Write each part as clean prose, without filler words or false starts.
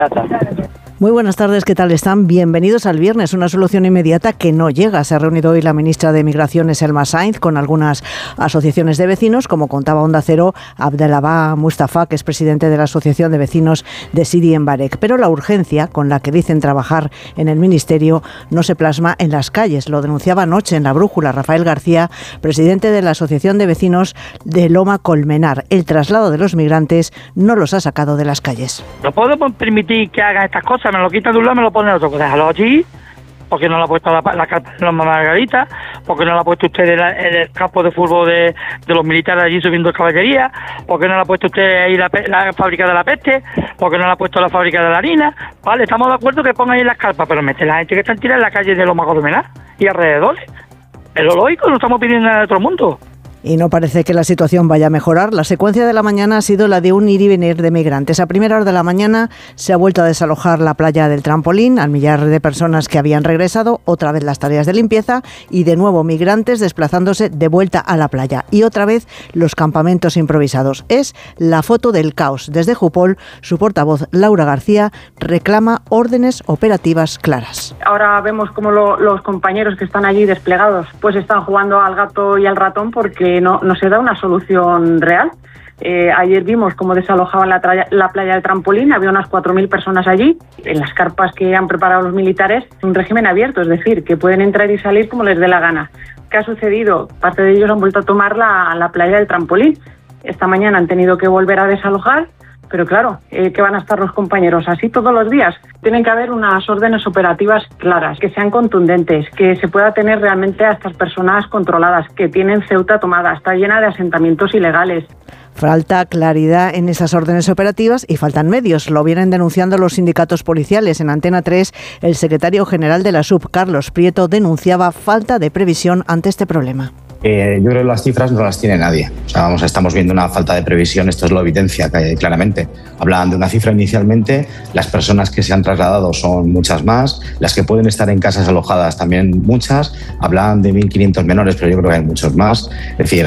Muy buenas tardes, ¿qué tal están? Bienvenidos al viernes, una solución inmediata que no llega. Se ha reunido hoy la ministra de Migraciones, Elma Sainz, con algunas asociaciones de vecinos, como contaba Onda Cero, Abdelabá Mustafa, que es presidente de la Asociación de Vecinos de Sidi en Barek. Pero la urgencia con la que dicen trabajar en el ministerio no se plasma en las calles. Lo denunciaba anoche en La Brújula Rafael García, presidente de la Asociación de Vecinos de Loma Colmenar. El traslado de los migrantes no los ha sacado de las calles. No podemos permitir que hagan estas cosas. Me lo quita de un lado, me lo pone de otro. Déjalo allí, porque no lo ha puesto la carpa de Loma Margarita, porque no lo ha puesto usted en el campo de fútbol de los militares allí subiendo caballería, porque no lo ha puesto usted ahí la fábrica de la peste, porque no lo ha puesto la fábrica de la harina. Vale, estamos de acuerdo que pongan ahí las carpas, pero mete la gente que está tirada en la calle de Loma Colmenar y alrededores. Es lo lógico, no estamos pidiendo nada de otro mundo. Y no parece que la situación vaya a mejorar. La secuencia de la mañana ha sido la de un ir y venir de migrantes. A primera hora de la mañana se ha vuelto a desalojar la playa del Trampolín, al millar de personas que habían regresado, otra vez las tareas de limpieza y de nuevo migrantes desplazándose de vuelta a la playa. Y otra vez los campamentos improvisados. Es la foto del caos. Desde Jupol, su portavoz Laura García reclama órdenes operativas claras. Ahora vemos cómo los compañeros que están allí desplegados pues están jugando al gato y al ratón porque no se da una solución real. Ayer vimos cómo desalojaban la playa del Trampolín, había unas 4.000 personas allí. En las carpas que han preparado los militares, un régimen abierto, es decir, que pueden entrar y salir como les dé la gana. ¿Qué ha sucedido? Parte de ellos han vuelto a tomar la playa del Trampolín. Esta mañana han tenido que volver a desalojar, pero claro, ¿qué van a estar los compañeros? ¿Así todos los días? Tienen que haber unas órdenes operativas claras, que sean contundentes, que se pueda tener realmente a estas personas controladas, que tienen Ceuta tomada, está llena de asentamientos ilegales. Falta claridad en esas órdenes operativas y faltan medios. Lo vienen denunciando los sindicatos policiales. En Antena 3, el secretario general de la SUB, Carlos Prieto, denunciaba falta de previsión ante este problema. Yo creo que las cifras no las tiene nadie. O sea, estamos viendo una falta de previsión, esto lo evidencia claramente. Hablaban de una cifra inicialmente, las personas que se han trasladado son muchas más, las que pueden estar en casas alojadas también muchas, hablaban de 1.500 menores, pero yo creo que hay muchos más. Es decir,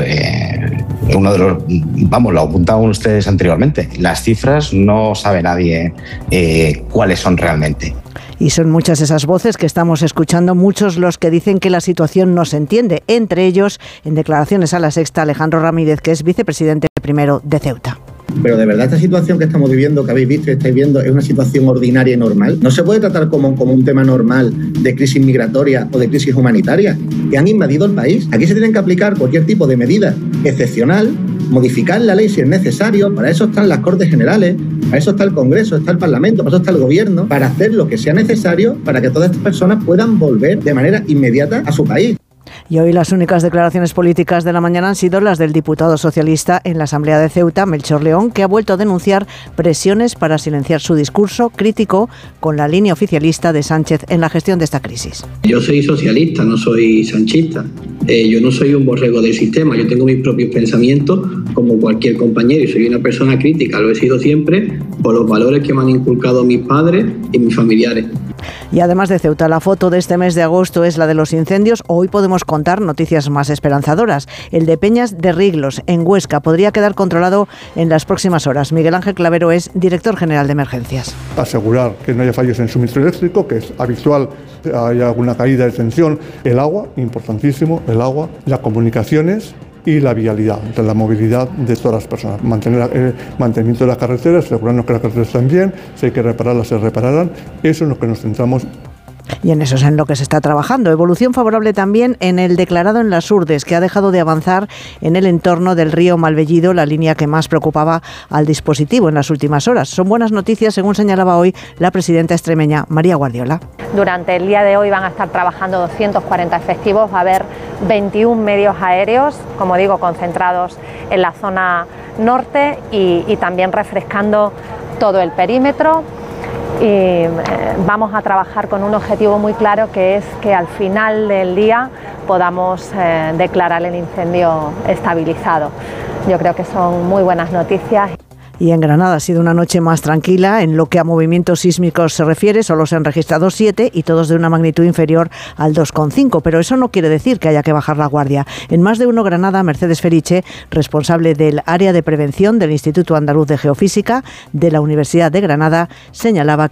uno de los, lo apuntaban ustedes anteriormente, las cifras no sabe nadie cuáles son realmente. Y son muchas esas voces que estamos escuchando, muchos los que dicen que la situación no se entiende. Entre ellos, en declaraciones a La Sexta, Alejandro Ramírez, que es vicepresidente primero de Ceuta. Pero de verdad esta situación que estamos viviendo, que habéis visto y estáis viendo, es una situación ordinaria y normal. No se puede tratar como un tema normal de crisis migratoria o de crisis humanitaria, que han invadido el país. Aquí se tienen que aplicar cualquier tipo de medida excepcional, modificar la ley si es necesario. Para eso están las Cortes Generales, para eso está el Congreso, está el Parlamento, para eso está el Gobierno, para hacer lo que sea necesario para que todas estas personas puedan volver de manera inmediata a su país. Y hoy las únicas declaraciones políticas de la mañana han sido las del diputado socialista en la Asamblea de Ceuta, Melchor León, que ha vuelto a denunciar presiones para silenciar su discurso crítico con la línea oficialista de Sánchez en la gestión de esta crisis. Yo soy socialista, no soy sanchista. Yo no soy un borrego del sistema, yo tengo mis propios pensamientos como cualquier compañero y soy una persona crítica, lo he sido siempre por los valores que me han inculcado mis padres y mis familiares. Y además de Ceuta, la foto de este mes de agosto es la de los incendios. Hoy podemos contar noticias más esperanzadoras. El de Peñas de Riglos, en Huesca, podría quedar controlado en las próximas horas. Miguel Ángel Clavero es director general de emergencias. Asegurar que no haya fallos en suministro eléctrico, que es habitual, haya alguna caída de tensión. El agua, importantísimo, el agua, las comunicaciones y la vialidad, de la movilidad de todas las personas. Mantenimiento de las carreteras, asegurarnos que las carreteras están bien, si hay que repararlas, se repararán. Eso es en lo que nos centramos. Y en eso es en lo que se está trabajando. Evolución favorable también en el declarado en Las Urdes, que ha dejado de avanzar en el entorno del río Malvellido, la línea que más preocupaba al dispositivo en las últimas horas. Son buenas noticias, según señalaba hoy la presidenta extremeña María Guardiola. Durante el día de hoy van a estar trabajando 240 efectivos, va a haber 21 medios aéreos, como digo, concentrados en la zona norte y también refrescando todo el perímetro. Y vamos a trabajar con un objetivo muy claro, que es que al final del día podamos declarar el incendio estabilizado. Yo creo que son muy buenas noticias. Y en Granada ha sido una noche más tranquila en lo que a movimientos sísmicos se refiere. Solo se han registrado 7 y todos de una magnitud inferior al 2,5. Pero eso no quiere decir que haya que bajar la guardia. En Más de Uno Granada, Mercedes Feriche, responsable del área de prevención del Instituto Andaluz de Geofísica de la Universidad de Granada, señalaba